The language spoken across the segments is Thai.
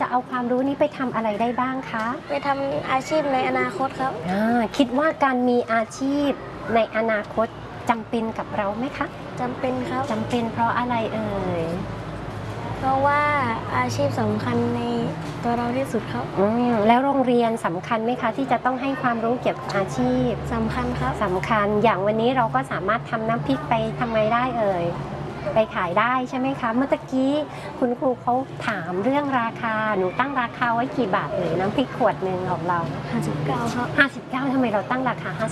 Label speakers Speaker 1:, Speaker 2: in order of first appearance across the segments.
Speaker 1: เอาความรู้นี้ไปทำอะไรได้บ้างคะ
Speaker 2: ไปทำอาชีพในอนาคตครับ
Speaker 1: คิดว่าการมีอาชีพในอนาคตจำเป็นกับเราไหมคะ
Speaker 2: จำเป็นครับ
Speaker 1: จำเป็นเพราะอะไรเอ่ย
Speaker 2: เพราะว่าอาชีพสำคัญในตัวเราที่สุดครับ
Speaker 1: แล้วโรงเรียนสำคัญไหมคะที่จะต้องให้ความรู้เกี่ยวกับอาชีพ
Speaker 2: สำคัญครับ
Speaker 1: สำคัญอย่างวันนี้เราก็สามารถทำน้ำพริกไปทำไงได้เอ่ยไปขายได้ใช่ไหมคะเมื่อกี้คุณครูเขาถามเรื่องราคาหนูตั้งราคาไว้กี่บาทเอ่ยน้ำพริกขวดหนึ่งของเรา
Speaker 2: 59ครับ
Speaker 1: 59ทำไมเราตั้งราคา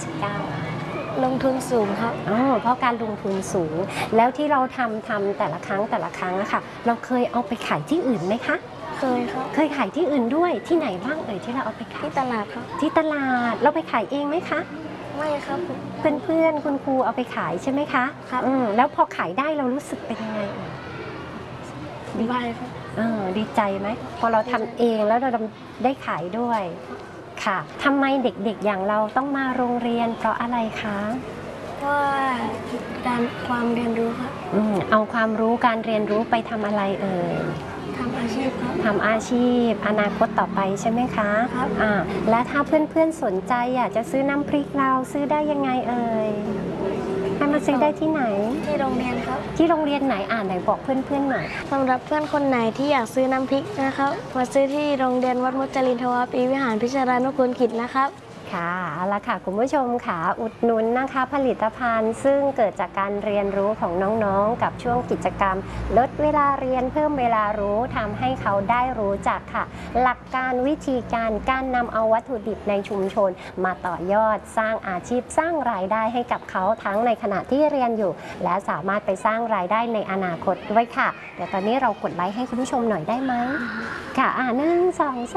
Speaker 1: 59
Speaker 2: ลงทุนสูงครับ
Speaker 1: เพราะการลงทุนสูงแล้วที่เราทำแต่ละครั้งอะค่ะเราเคยเอาไปขายที่อื่นไหมคะ
Speaker 2: เคยครับ
Speaker 1: เคยขายที่อื่นด้วยที่ไหนบ้างเอ่ยที่เราเอาไปขาย
Speaker 2: ที่ตลาดครับ
Speaker 1: ที่ตลาดเราไปขายเองไหมคะ
Speaker 2: ไม่ครับ
Speaker 1: เพื่อนคุณครูเอาไปขายใช่ไหมคะ
Speaker 2: ครับ
Speaker 1: แล้วพอขายได้เรารู้สึกเป็นยังไง
Speaker 2: ดีใจครับ
Speaker 1: ดีใจไหมพอเราทำเองแล้วเราได้ขายด้วยค่ะทำไมเด็กๆอย่างเราต้องมาโรงเรียนเพราะอะไรคะ
Speaker 2: เพราะการความเรียนรู้ครับ
Speaker 1: เอาความรู้การเรียนรู้ไปทำอะไรเอ่ย
Speaker 2: ทำอาชีพครับ
Speaker 1: ทำอาชีพอนาคตต่อไปใช่ไหมคะ
Speaker 2: ครับ
Speaker 1: และถ้าเพื่อนๆสนใจอยากจะซื้อน้ำพริกเราซื้อได้ยังไงเอ่ยให้มาซื้อได้ที่ไหน
Speaker 2: ที่โรงเรียนครับ
Speaker 1: ที่โรงเรียนไหนไหนบอกเพื่อนๆหน่อย
Speaker 2: สำหรับเพื่อนคนไหนที่อยากซื้อน้ำพริกนะครับมาซื้อที่โรงเรียนวัดมุจลินทวารปีวิหารพิชรานุกูลกิจนะครับ
Speaker 1: ค่ะเอาละค่ะคุณผู้ชมค่ะอุดหนุนนะคะผลิตภัณฑ์ซึ่งเกิดจากการเรียนรู้ของน้องๆกับช่วงกิจกรรมลดเวลาเรียนเพิ่มเวลารู้ทำให้เขาได้รู้จักค่ะหลักการวิธีการนำเอาวัตถุดิบในชุมชนมาต่อยอดสร้างอาชีพสร้างรายได้ให้กับเขาทั้งในขณะที่เรียนอยู่และสามารถไปสร้างรายได้ในอนาคตด้วยค่ะเดี๋ยวตอนนี้เรากดไลค์ให้คุณผู้ชมหน่อยได้ไหมค่ะ1 2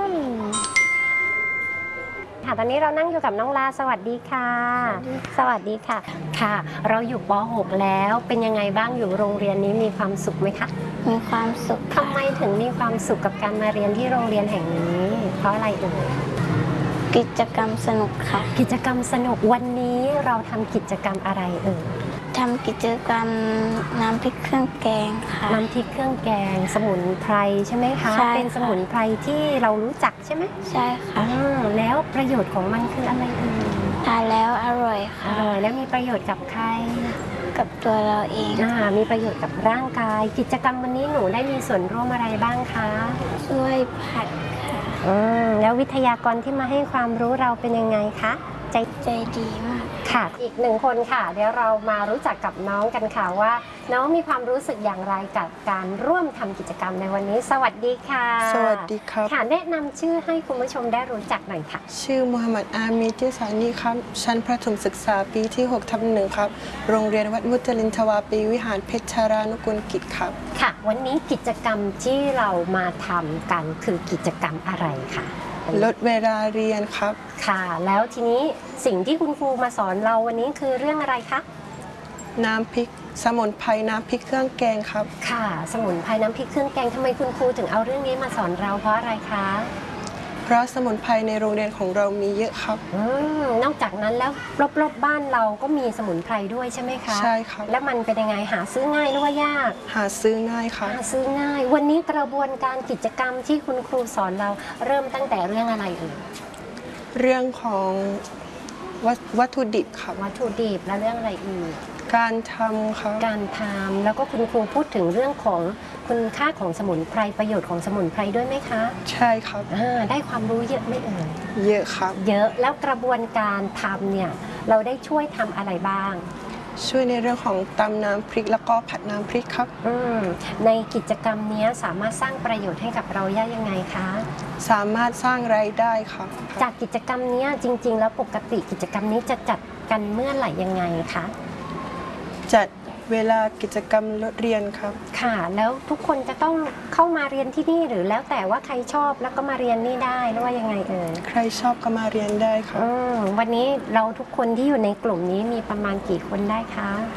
Speaker 1: 3ค่ะตอนนี้เรานั่งอยู่กับน้องลาสวัสดีค่ะสวัสดีค่ะค่ะเราอยู่ป .6 แล้วเป็นยังไงบ้างอยู่โรงเรียนนี้มีความสุขไหมคะ
Speaker 2: มีความสุข
Speaker 1: ทำไมถึงมีความสุขกับการมาเรียนที่โรงเรียนแห่งนี้เพราะอะไรเอ่ย
Speaker 2: กิจกรรมสนุกค่ะ
Speaker 1: กิจกรรมสนุกวันนี้เราทำกิจกรรมอะไรเอ่ย
Speaker 2: ทำกิจกรรมน้ำพริกเครื่องแกงค่ะ
Speaker 1: น้ำพริกเครื่องแกงสมุนไพรใช่ไหมคะเป็นสมุนไพรที่เรารู้จักใช่ไหม
Speaker 2: ใช่ค่ะ
Speaker 1: แล้วประโยชน์ของมันคืออะไรเอ่ย
Speaker 2: ทานแล้วอร่อยค่ะ
Speaker 1: อร่อยแล้วมีประโยชน์กับใคร
Speaker 2: กับตัวเราเอง
Speaker 1: มีประโยชน์กับร่างกายกิจกรรมวันนี้หนูได้มีส่วนร่วมอะไรบ้างคะ
Speaker 2: ช่วยผัดค่ะ
Speaker 1: แล้ววิทยากรที่มาให้ความรู้เราเป็นยังไงคะ
Speaker 2: ใจดีมาก
Speaker 1: ค่ะอีก1 คนค่ะเดี๋ยวเรามารู้จักกับน้องกันค่ะว่าน้องมีความรู้สึกอย่างไรกับการร่วมทำกิจกรรมในวันนี้สวัสดีค่ะ
Speaker 3: สวัสดีครับ
Speaker 1: ค่ะแนะนำชื่อให้คุณผู้ชมได้รู้จักหน่อยค่ะ
Speaker 3: ชื่อมูฮัมหมัดอามีจิสานีครับชั้นประถมศึกษาปีที่6/1ครับโรงเรียนวัดมุจลินทวารปีวิหารเพชรรานุกูลกิจครับ
Speaker 1: ค่ะวันนี้กิจกรรมที่เรามาทำกันคือกิจกรรมอะไรคะ
Speaker 3: ลดเวลาเรียนครับ
Speaker 1: ค่ะแล้วทีนี้สิ่งที่คุณครูมาสอนเราวันนี้คือเรื่องอะไรคะ
Speaker 3: น้ำพริกสมุนไพรน้ำพริกเครื่องแกงครับ
Speaker 1: ค่ะสมุนไพรน้ำพริกเครื่องแกงทำไมคุณครูถึงเอาเรื่องนี้มาสอนเราเพราะอะไรคะ
Speaker 3: เพราะสมุนไพรในโรงเรียนของเรามีเยอะครับ
Speaker 1: นอกจากนั้นแล้วรอบๆบ้านเราก็มีสมุนไพรด้วยใช่ไหมคะ
Speaker 3: ใช่ครับ
Speaker 1: แล้วมันเป็นยังไงหาซื้อง่ายหรือว่ายาก
Speaker 3: หาซื้อง่ายครับ
Speaker 1: หาซื้อง่ายวันนี้กระบวนการกิจกรรมที่คุณครูสอนเราเริ่มตั้งแต่เรื่องอะไรเอ่ย
Speaker 3: เรื่องของวัตถุดิบครับ
Speaker 1: วัตถุดิบแล้วเรื่องอะไรอีก
Speaker 3: การทำครับ
Speaker 1: การทำแล้วก็คุณครูพูดถึงเรื่องของคุณค่าของสมุนไพรประโยชน์ของสมุนไพรด้วยไหมคะ
Speaker 3: ใช่ครับ
Speaker 1: ได้ความรู้เยอะไหมเอ่ย
Speaker 3: เยอะครับ
Speaker 1: เยอะแล้วกระบวนการทำเนี่ยเราได้ช่วยทำอะไรบ้าง
Speaker 3: ช่วยในเรื่องของตำน้ำพริกแล้วก็ผัดน้ำพริกครับ
Speaker 1: ในกิจกรรมนี้สามารถสร้างประโยชน์ให้กับเราได้ยังไงคะ
Speaker 3: สามารถสร้างรายได้ครับ
Speaker 1: จากกิจกรรมนี้จริงๆแล้วปกติกิจกรรมนี้จะจัดกันเมื่อไหร่ยังไงคะ
Speaker 3: จัดเวลากิจกรรมเรียนครับ
Speaker 1: ค่ะแล้วทุกคนจะต้องเข้ามาเรียนที่นี่หรือแล้วแต่ว่าใครชอบแล้วก็มาเรียนนี่ได้หรือว่ายังไงเอ่ย
Speaker 3: ใครชอบก็มาเรียนได้ครับ
Speaker 1: วันนี้เราทุกคนที่อยู่ในกลุ่มนี้มีประมาณกี่คนได้คะ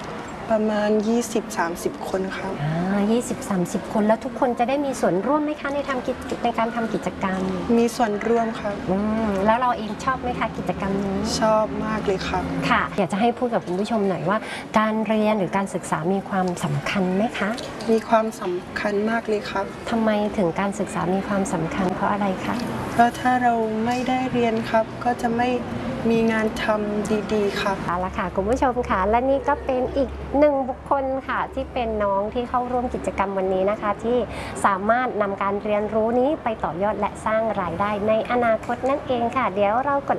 Speaker 3: ประมาณ 20-30 คนครับ
Speaker 1: 20-30 คนแล้วทุกคนจะได้มีส่วนร่วมไหมคะในการทำกิจกรรม
Speaker 3: มีส่วนร่วมครับ
Speaker 1: แล้วเราเองชอบไหมคะกิจกรรมนี้
Speaker 3: ชอบมากเลยครับ
Speaker 1: ค่ะอยากจะให้พูดกับคุณผู้ชมหน่อยว่า การเรียนหรือการศึกษามีความสำคัญไหมคะ
Speaker 3: มีความสำคัญมากเลยครับ
Speaker 1: ทำไมถึงการศึกษามีความสำคัญเพราะอะไรคะ
Speaker 3: เพราะถ้าเราไม่ได้เรียนครับ ก็จะไม่มีงานทำดีๆครับ
Speaker 1: เอาละค่ะคุณผู้ชมค่ะและนี่ก็เป็นอีกหนึ่งบุคคลค่ะที่เป็นน้องที่เข้าร่วมกิจกรรมวันนี้นะคะ ที่สามารถนำการเรียนรู้นี้ไปต่อยอดและสร้างรายได้ในอนาคตนั่นเองค่ะ เดี๋ยวเรากด